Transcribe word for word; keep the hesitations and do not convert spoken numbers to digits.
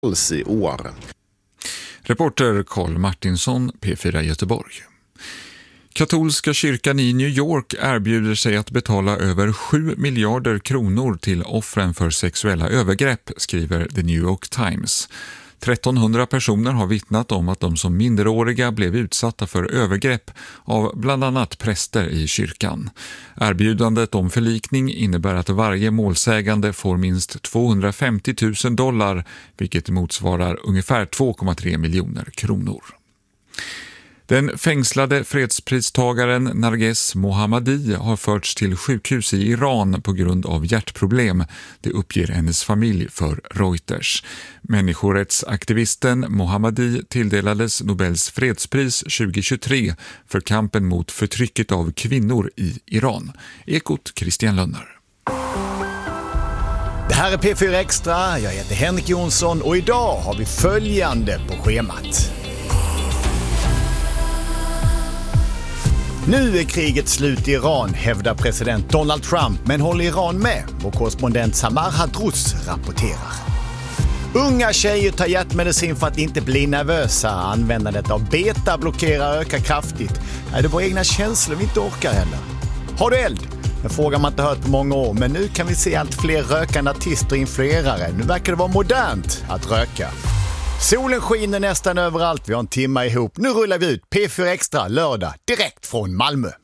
alls i år. Reporter Carl Martinsson, P fyra Göteborg. Katolska kyrkan i New York erbjuder sig att betala över sju miljarder kronor till offren för sexuella övergrepp, skriver The New York Times. trettonhundra personer har vittnat om att de som minderåriga blev utsatta för övergrepp av bland annat präster i kyrkan. Erbjudandet om förlikning innebär att varje målsägande får minst tvåhundrafemtio tusen dollar, vilket motsvarar ungefär två komma tre miljoner kronor. Den fängslade fredspristagaren Narges Mohammadi har förts till sjukhus i Iran på grund av hjärtproblem, det uppger hennes familj för Reuters. Människorättsaktivisten Mohammadi tilldelades Nobels fredspris tjugohundratjugotre för kampen mot förtrycket av kvinnor i Iran. Ekot Christian Lönner. Det här är P fyra Extra, jag heter Henrik Jonsson och idag har vi följande på schemat. Nu är kriget slut i Iran, hävdar president Donald Trump, men håller Iran med? Vår korrespondent Samar Hadrous rapporterar. Unga tjejer tar hjärtmedicin för att inte bli nervösa. Användandet av beta-blockerare ökar kraftigt. Är det våra egna känslor vi inte orkar heller? Har du eld? En fråga man inte hört på många år, men nu kan vi se allt fler rökande artister och influerare. Nu verkar det vara modernt att röka. Solen skiner nästan överallt, vi har en timme ihop. Nu rullar vi ut P fyra Extra lördag direkt från Malmö.